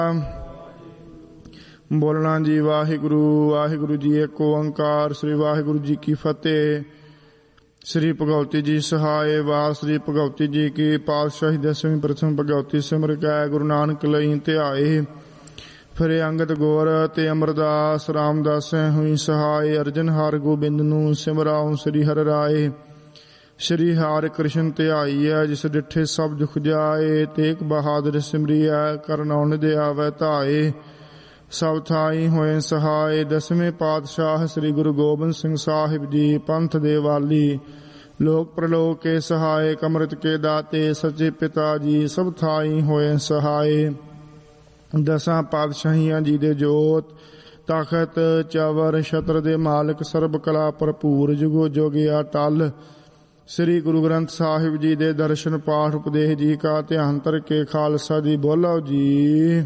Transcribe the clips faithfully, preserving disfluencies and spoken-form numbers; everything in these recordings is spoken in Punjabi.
ਬੋਲਣਾ ਜੀ ਵਾਹਿਗੁਰੂ ਵਾਹਿਗੁਰੂ ਜੀ। ਇੱਕ ਓੰਕਾਰ ਸ੍ਰੀ ਵਾਹਿਗੁਰੂ ਜੀ ਕੀ ਫਤਿਹ। ਸ੍ਰੀ ਭਗਵਤੀ ਜੀ ਸਹਾਏ। ਵਾਰ ਸ੍ਰੀ ਭਗਵਤੀ ਜੀ ਕੀ ਪਾਤਸ਼ਾਹੀ ਦਸਵੀਂ ਪ੍ਰਥਮ ਭਗਵਤੀ ਸਿਮਰ ਕੈ ਗੁਰੂ ਨਾਨਕ ਲਈ ਧਿਆਏ। ਫਿਰ ਅੰਗਦ ਗੌਰ ਤੇ ਅਮਰਦਾਸ ਰਾਮਦਾਸ ਹੋਈ ਸਹਾਏ। ਅਰਜਨ ਹਰ ਗੋਬਿੰਦ ਨੂੰ ਸਿਮਰਾਉ ਸ੍ਰੀ ਹਰਿ ਰਾਏ। ਸ਼੍ਰੀ ਹਰਿ ਕ੍ਰਿਸ਼ਨ ਧਿਆਈਐ ਜਿਸ ਡਿਠੇ ਸਭ ਦੁਖ ਜਾਏ। ਤੇਗ ਬਹਾਦਰ ਸਿਮਰੀਐ ਕਰਨੌਨ ਦੇ ਆਵੈ ਧਾਏ। ਸਭ ਥਾਈ ਹੋਏ ਸਹਾਏ। ਦਸਵੇਂ ਪਾਤਸ਼ਾਹ ਸ੍ਰੀ ਗੁਰੂ ਗੋਬਿੰਦ ਸਿੰਘ ਸਾਹਿਬ ਜੀ ਪੰਥ ਦੇ ਵਾਲੀ। ਲੋਕ ਪ੍ਰਲੋਕ ਕੇ ਸਹਾਏ। ਅੰਮ੍ਰਿਤ ਕੇ ਦਾਤੇ ਸੱਚੇ ਪਿਤਾ ਜੀ ਸਭ ਥਾਈ ਹੋਏ ਸਹਾਏ। ਦਸਾਂ ਪਾਤਸ਼ਾਹੀਆਂ ਜੀ ਦੇ ਜੋਤ ਤਖਤ ਚਵਰ ਛਤਰ ਦੇ ਮਾਲਕ ਸਰਬ ਕਲਾ ਭਰਪੂਰ ਜੁਗੋ ਜੋਗਿਆ ਟਲ। ਸ੍ਰੀ ਗੁਰੂ ਗ੍ਰੰਥ ਸਾਹਿਬ ਜੀ ਦੇ ਦਰਸ਼ਨ ਪਾਠ ਉਪਦੇਸ਼ ਜੀ ਕਾ ਧਿਆਨ ਧਰ ਕੇ ਖਾਲਸਾ ਜੀ ਬੋਲੋ ਜੀ।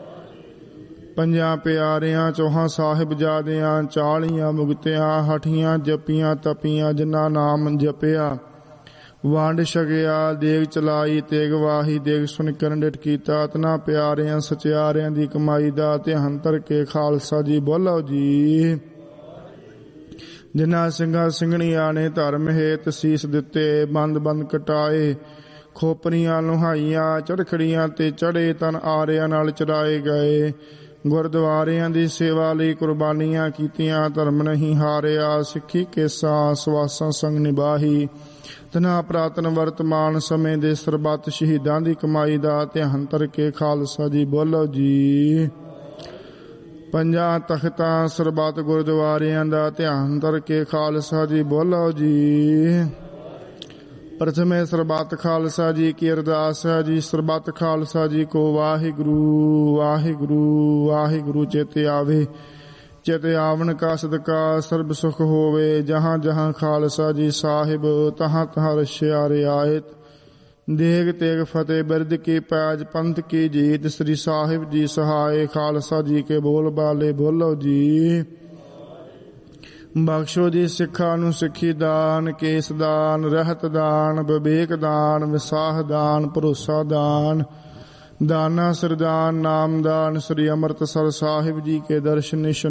ਪੰਜਾਂ ਪਿਆਰਿਆਂ ਚੌਹਾਂ ਸਾਹਿਬਜ਼ਾਦਿਆਂ ਚਾਲੀਆਂ ਮੁਕਤਿਆਂ ਹਠੀਆਂ ਜਪੀਆਂ ਤਪੀਆਂ ਜਿਨ੍ਹਾਂ ਨਾਮ ਜਪਿਆ। ਵੰਡ ਛਕਿਆ ਦੇਗ ਚਲਾਈ ਤੇਗ ਵਾਹੀ ਦੇਗ ਸੁਣ ਕਰਨ ਡਿਠ ਕੀਤਾ। ਤਨਾ ਪਿਆਰਿਆਂ ਸਚਿਆਰਿਆਂ ਦੀ ਕਮਾਈ ਦਾ ਧਿਆਨ ਧਰ ਕੇ ਖਾਲਸਾ ਜੀ ਬੋਲੋ ਜੀ। ਜਿਨ੍ਹਾਂ ਸਿੰਘਾਂ ਸਿੰਘਣੀਆਂ ਨੇ ਧਰਮ ਹੇਤ ਸੀਸ ਦਿੱਤੇ ਬੰਦ ਬੰਦ ਕਟਾਏ। ਖੋਪਰੀਆਂ ਲੁਹਾਈਆਂ ਚੜਖੜੀਆਂ ਤੇ ਚੜੇ ਤਨ ਆਰਿਆਂ ਨਾਲ ਚੜਾਏ ਗਏ। ਗੁਰਦੁਆਰਿਆਂ ਦੀ ਸੇਵਾ ਲਈ ਕੁਰਬਾਨੀਆਂ ਕੀਤੀਆਂ ਧਰਮ ਨਹੀਂ ਹਾਰਿਆ। ਸਿੱਖੀ ਕੇਸਾਂ ਸਵਾਸਾਂ ਸੰਗ ਨਿਭਾਹੀ। ਤਨਾ ਪ੍ਰਾਤਨ ਵਰਤਮਾਨ ਸਮੇਂ ਦੇ ਸਰਬੱਤ ਸ਼ਹੀਦਾਂ ਦੀ ਕਮਾਈ ਦਾ ਧਿਆਨ ਧਰ ਕੇ ਖਾਲਸਾ ਜੀ ਬੋਲੋ ਜੀ। ਪੰਜਾਂ ਤਖਤਾਂ ਸਰਬੱਤ ਗੁਰਦੁਆਰਿਆਂ ਦਾ ਧਿਆਨ ਧਰ ਕੇ ਖਾਲਸਾ ਜੀ ਬੋਲੋ ਜੀ। ਪ੍ਰਥਮੇ ਸਰਬੱਤ ਖਾਲਸਾ ਜੀ ਕੀ ਅਰਦਾਸ ਹੈ ਜੀ। ਸਰਬੱਤ ਖਾਲਸਾ ਜੀ ਕੋ ਵਾਹਿਗੁਰੂ ਵਾਹਿਗੁਰੂ ਵਾਹਿਗੁਰੂ ਚੇਤੇ ਆਵੇ। ਚੇਤੇ ਆਵਣ ਕਾ ਸਦਕਾ ਸਰਬ ਸੁਖ ਹੋਵੇ। ਜਹਾਂ ਜਹਾਂ ਖਾਲਸਾ ਜੀ ਸਾਹਿਬ ਤਹਾਂ ਤਹਾਂ ਰਛਿਆ ਰਿਆਇਤ। ਦੇਗ ਤੇਗ ਫਤਿਹ ਬਿਰਦ ਕੀ ਪੈਜ ਪੰਥ ਕੀ ਜੀਤ। ਸ੍ਰੀ ਸਾਹਿਬ ਜੀ ਸਹਾਏ। ਖਾਲਸਾ ਜੀ ਕੇ ਬੋਲ ਬਾਲੇ ਬੋਲੋ ਜੀ। ਬਖਸ਼ੋ ਜੀ ਸਿੱਖਾਂ ਨੂੰ ਸਿੱਖੀ ਦਾਨ ਕੇਸ ਦਾਨ ਰਹਿਤ ਦਾਨ ਵਿਵੇਕ ਦਾਨ ਵਿਸਾਹ ਦਾਨ ਭਰੋਸਾ ਦਾਨ ਦਾਨਾ ਸਰਦਾਨ ਨਾਮਦਾਨ। ਸ੍ਰੀ ਅੰਮ੍ਰਿਤਸਰ ਸਾਹਿਬ ਜੀ ਕੇ ਦਰਸ਼ਨ